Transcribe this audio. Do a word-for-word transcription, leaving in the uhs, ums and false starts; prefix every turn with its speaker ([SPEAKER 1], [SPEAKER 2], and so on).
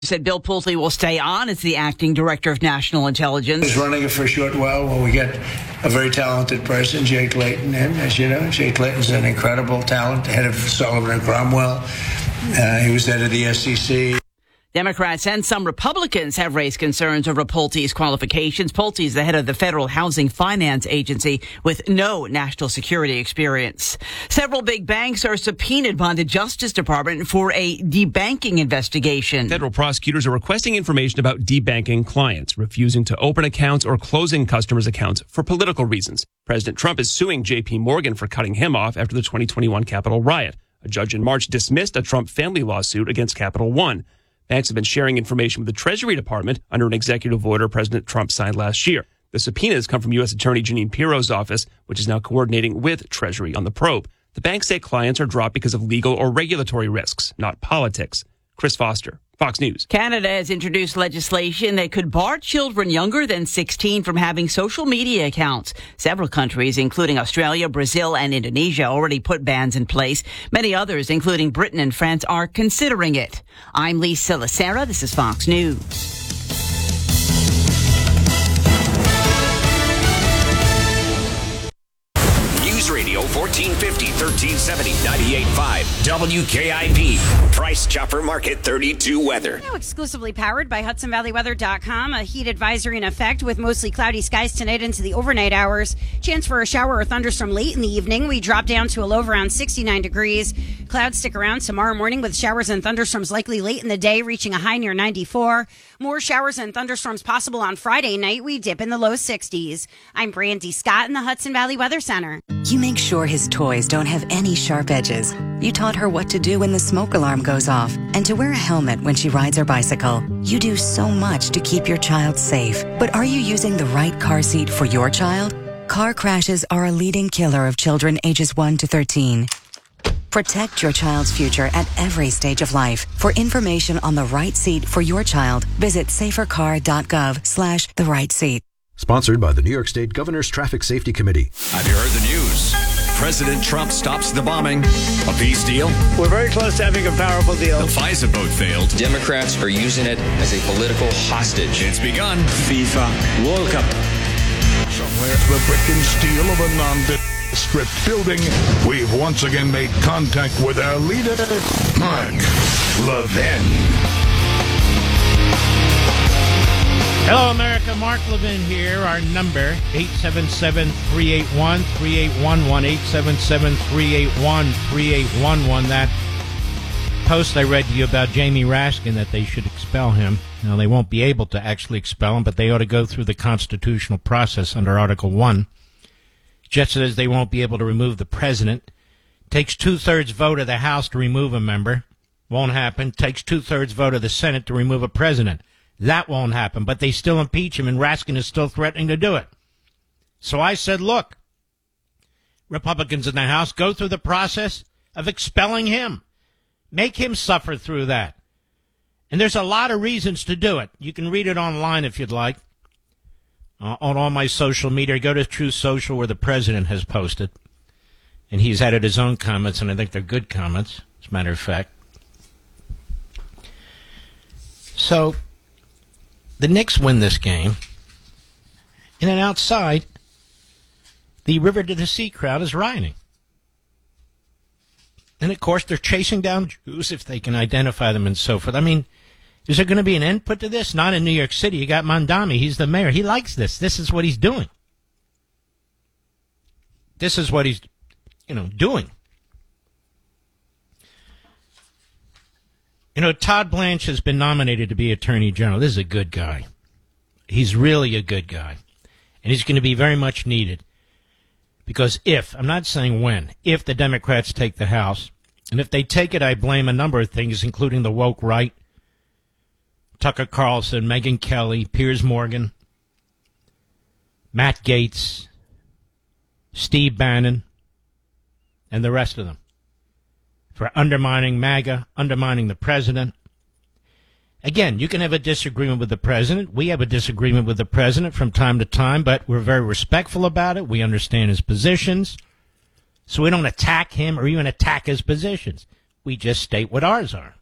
[SPEAKER 1] Said Bill Pulte will stay on as the acting director of national intelligence.
[SPEAKER 2] He's running it for a short while when we get a very talented person, Jake Layton, in. As you know, Jake Layton's an incredible talent, head of Sullivan and Cromwell. Uh, he was head of the S E C.
[SPEAKER 1] Democrats and some Republicans have raised concerns over Pulte's qualifications. Pulte is the head of the Federal Housing Finance Agency with no national security experience. Several big banks are subpoenaed by the Justice Department for a debanking investigation.
[SPEAKER 3] Federal prosecutors are requesting information about debanking clients, refusing to open accounts or closing customers' accounts for political reasons. President Trump is suing J P Morgan for cutting him off after the twenty twenty-one Capitol riot. A judge in March dismissed a Trump family lawsuit against Capital One. Banks have been sharing information with the Treasury Department under an executive order President Trump signed last year. The subpoenas come from U S Attorney Jeanine Pirro's office, which is now coordinating with Treasury on the probe. The banks say clients are dropped because of legal or regulatory risks, not politics. Chris Foster, Fox News.
[SPEAKER 1] Canada has introduced legislation that could bar children younger than sixteen from having social media accounts. Several countries, including Australia, Brazil, and Indonesia, already put bans in place. Many others, including Britain and France, are considering it. I'm Lisa Lacera. This is Fox News.
[SPEAKER 4] Radio fourteen fifty, thirteen seventy, ninety-eight point five W K I P. Price Chopper Market thirty-two weather.
[SPEAKER 5] Now exclusively powered by Hudson Valley Weather dot com. A heat advisory in effect with mostly cloudy skies tonight into the overnight hours. Chance for a shower or thunderstorm late in the evening. We drop down to a low of around sixty-nine degrees. Clouds stick around tomorrow morning with showers and thunderstorms likely late in the day, reaching a high near ninety-four. More showers and thunderstorms possible on Friday night. We dip in the low sixties. I'm Brandy Scott in the Hudson Valley Weather Center.
[SPEAKER 6] You make sure his toys don't have any sharp edges. You taught her what to do when the smoke alarm goes off and to wear a helmet when she rides her bicycle. You do so much to keep your child safe. But are you using the right car seat for your child? Car crashes are a leading killer of children ages one to thirteen. Protect your child's future at every stage of life. For information on the right seat for your child, visit safercar.gov slash the right seat.
[SPEAKER 7] Sponsored by the New York State Governor's Traffic Safety Committee.
[SPEAKER 4] Have you heard the news? President Trump stops the bombing. A peace deal?
[SPEAKER 2] We're very close to having a powerful deal.
[SPEAKER 4] The FISA vote failed.
[SPEAKER 8] Democrats are using it as a political hostage.
[SPEAKER 4] It's begun.
[SPEAKER 8] FIFA World Cup.
[SPEAKER 9] Somewhere the brick and steel of a nondescript building, we've once again made contact with our leader, Mark Levin.
[SPEAKER 10] Hello, America. Mark Levin here. Our number, eight seven seven, three eight one, three eight one one, eight seven seven, three eight one, three eight one one. That post I read to you about Jamie Raskin, that they should expel him. Now, they won't be able to actually expel him, but they ought to go through the constitutional process under Article one. Just says they won't be able to remove the president. Takes two-thirds vote of the House to remove a member. Won't happen. Takes two-thirds vote of the Senate to remove a president. That won't happen, but they still impeach him, and Raskin is still threatening to do it. So I said, look, Republicans in the House, go through the process of expelling him. Make him suffer through that. And there's a lot of reasons to do it. You can read it online if you'd like. Uh, on all my social media, go to True Social where the president has posted. And he's added his own comments, and I think they're good comments, as a matter of fact. So the Knicks win this game, and then outside, the River to the Sea crowd is rioting. And, of course, they're chasing down Jews if they can identify them and so forth. I mean, is there going to be an end put to this? Not in New York City. You got Mondami. He's the mayor. He likes this. This is what he's doing. This is what he's, you know, doing. You know, Todd Blanche has been nominated to be Attorney General. This is a good guy. He's really a good guy. And he's going to be very much needed. Because if, I'm not saying when, if the Democrats take the House, and if they take it, I blame a number of things, including the woke right, Tucker Carlson, Megyn Kelly, Piers Morgan, Matt Gaetz, Steve Bannon, and the rest of them, for undermining MAGA, undermining the president. Again, you can have a disagreement with the president. We have a disagreement with the president from time to time, but we're very respectful about it. We understand his positions. So we don't attack him or even attack his positions. We just state what ours are.